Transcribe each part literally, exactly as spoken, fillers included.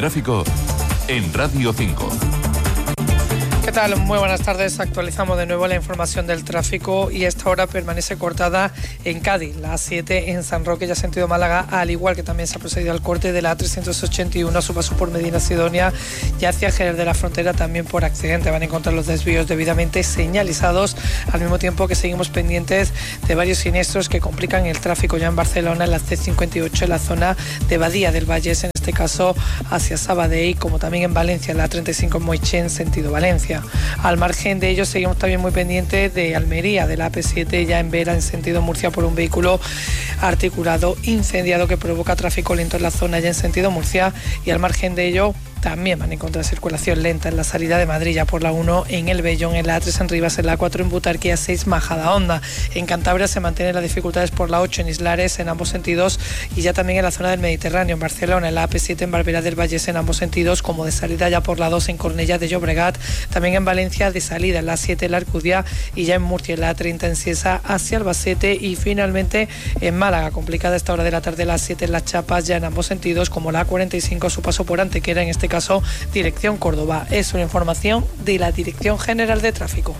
tráfico en Radio cinco. ¿Qué tal? Muy buenas tardes. Actualizamos de nuevo la información del tráfico y esta hora permanece cortada en Cádiz, la A siete en San Roque, ya sentido Málaga, al igual que también se ha procedido al corte de la A trescientos ochenta y uno a su paso por Medina Sidonia y hacia Jerez de la Frontera también por accidente. Van a encontrar los desvíos debidamente señalizados, al mismo tiempo que seguimos pendientes de varios siniestros que complican el tráfico ya en Barcelona, en la C cincuenta y ocho, en la zona de Badía del Vallés, en este caso hacia Sabadell, como también en Valencia, en la treinta y cinco en Moixent, sentido Valencia. Al margen de ello, seguimos también muy pendientes de Almería, de la A P siete, ya en Vera, en sentido Murcia, por un vehículo articulado incendiado que provoca tráfico lento en la zona, ya en sentido Murcia. Y al margen de ello, también van a encontrar circulación lenta en la salida de Madrid, ya por la uno en El Vellón, en la A tres en Rivas, en la A cuatro en Butarque, A seis Majadahonda. En Cantabria se mantienen las dificultades por la ocho en Islares en ambos sentidos y ya también en la zona del Mediterráneo, en Barcelona, en la A P siete en Barberá del Vallés en ambos sentidos, como de salida ya por la dos en Cornellá de Llobregat, también en Valencia de salida en la A siete en la Alcudia y ya en Murcia en la A treinta en Ciesa hacia Albacete y finalmente en Málaga, complicada a esta hora de la tarde la A siete en Las Chapas, ya en ambos sentidos, como la A cuarenta y cinco a su paso por Antequera, en este caso dirección Córdoba. Es una información de la Dirección General de Tráfico.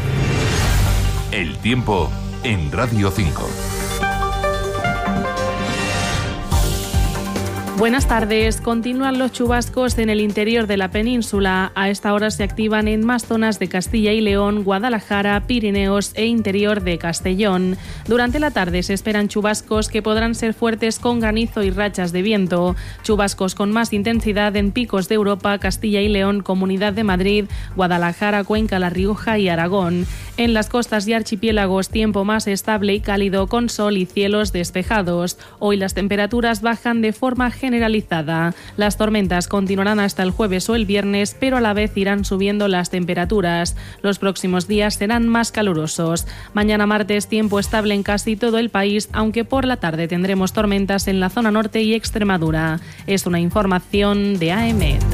El tiempo en Radio cinco. Buenas tardes. Continúan los chubascos en el interior de la península. A esta hora se activan en más zonas de Castilla y León, Guadalajara, Pirineos e interior de Castellón. Durante la tarde se esperan chubascos que podrán ser fuertes con granizo y rachas de viento. Chubascos con más intensidad en picos de Europa, Castilla y León, Comunidad de Madrid, Guadalajara, Cuenca, La Rioja y Aragón. En las costas y archipiélagos, tiempo más estable y cálido con sol y cielos despejados. Hoy las temperaturas bajan de forma general. generalizada. Las tormentas continuarán hasta el jueves o el viernes, pero a la vez irán subiendo las temperaturas. Los próximos días serán más calurosos. Mañana martes, tiempo estable en casi todo el país, aunque por la tarde tendremos tormentas en la zona norte y Extremadura. Es una información de A E M E D.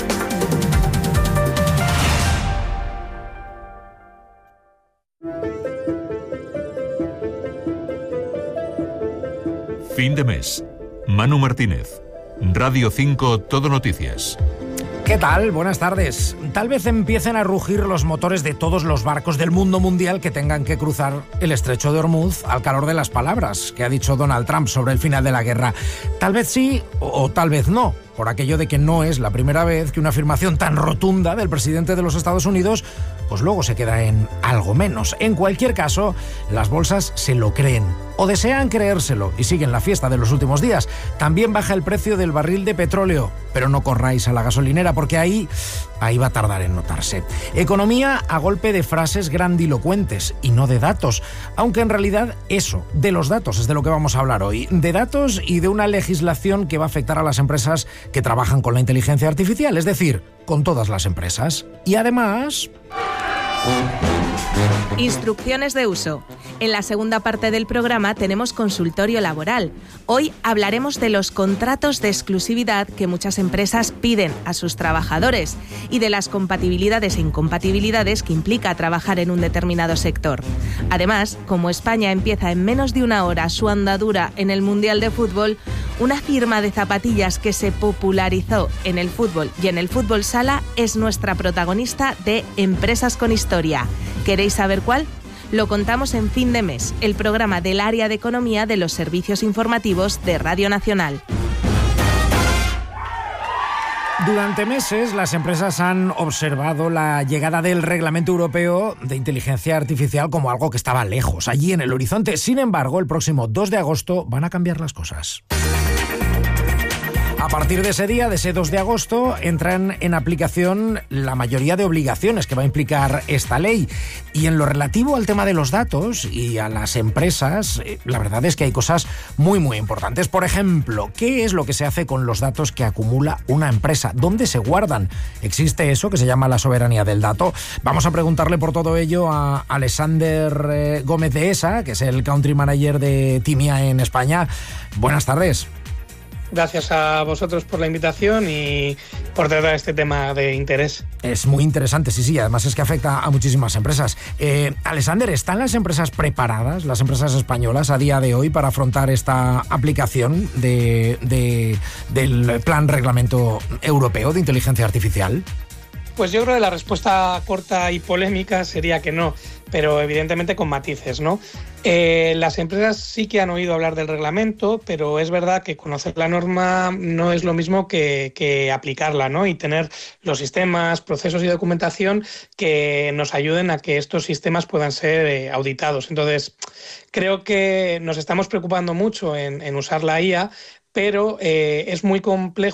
Fin de mes. Manu Martínez, Radio cinco, Todo Noticias. ¿Qué tal? Buenas tardes. Tal vez empiecen a rugir los motores de todos los barcos del mundo mundial que tengan que cruzar el estrecho de Hormuz al calor de las palabras que ha dicho Donald Trump sobre el final de la guerra. Tal vez sí o, o tal vez no, por aquello de que no es la primera vez que una afirmación tan rotunda del presidente de los Estados Unidos pues luego se queda en algo menos. En cualquier caso, las bolsas se lo creen o desean creérselo y siguen la fiesta de los últimos días. También baja el precio del barril de petróleo, pero no corráis a la gasolinera porque ahí, ahí va a tardar en notarse. Economía a golpe de frases grandilocuentes y no de datos, aunque en realidad eso, de los datos es de lo que vamos a hablar hoy. De datos y de una legislación que va a afectar a las empresas que trabajan con la inteligencia artificial, es decir, con todas las empresas. Y además... Instrucciones de uso. En la segunda parte del programa tenemos consultorio laboral. Hoy hablaremos de los contratos de exclusividad que muchas empresas piden a sus trabajadores y de las compatibilidades e incompatibilidades que implica trabajar en un determinado sector. Además, como España empieza en menos de una hora su andadura en el Mundial de Fútbol, una firma de zapatillas que se popularizó en el fútbol y en el fútbol sala es nuestra protagonista de Empresas con Historia. ¿Queréis saber cuál? Lo contamos en Fin de Mes, el programa del área de economía de los servicios informativos de Radio Nacional. Durante meses, las empresas han observado la llegada del Reglamento Europeo de Inteligencia Artificial como algo que estaba lejos, allí en el horizonte. Sin embargo, el próximo dos de agosto van a cambiar las cosas. A partir de ese día, de ese dos de agosto, entran en aplicación la mayoría de obligaciones que va a implicar esta ley. Y en lo relativo al tema de los datos y a las empresas, la verdad es que hay cosas muy, muy importantes. Por ejemplo, ¿qué es lo que se hace con los datos que acumula una empresa? ¿Dónde se guardan? ¿Existe eso que se llama la soberanía del dato? Vamos a preguntarle por todo ello a Alexander eh, Gómez de Esa, que es el Country Manager de Timia en España. Buenas tardes. gracias a vosotros por la invitación y por tratar este tema de interés. Es muy interesante, sí, sí, además es que afecta a muchísimas empresas. Eh, Alexander, ¿están las empresas preparadas, las empresas españolas, a día de hoy para afrontar esta aplicación de, de, del Plan Reglamento Europeo de Inteligencia Artificial? Pues yo creo que la respuesta corta y polémica sería que no, pero evidentemente con matices, ¿no? Eh, las empresas sí que han oído hablar del reglamento, pero es verdad que conocer la norma no es lo mismo que, que aplicarla, ¿no? Y tener los sistemas, procesos y documentación que nos ayuden a que estos sistemas puedan ser eh, auditados. Entonces, creo que nos estamos preocupando mucho en, en usar la I A, pero eh, es muy complejo